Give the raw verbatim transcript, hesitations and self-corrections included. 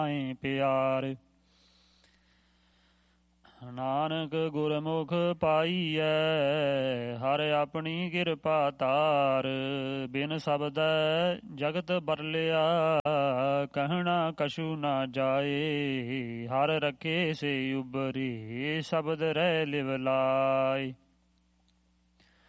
ਪਿਆਰ। ਨਾਨਕ ਗੁਰਮੁਖ ਪਾਈਐ ਹਰਿ ਆਪਣੀ ਕਿਰਪਾ ਧਾਰ। ਬਿਨ ਸ਼ਬਦੈ ਜਗਤ ਬਰਲਿਆ ਕਹਿਣਾ ਕਛੂ ਨਾ ਜਾਏ। ਹਰਿ ਰਖੇ ਸੇ ਉਬਰੀ ਸ਼ਬਦ ਰਹਿ ਲਿਵ ਲਾਇ।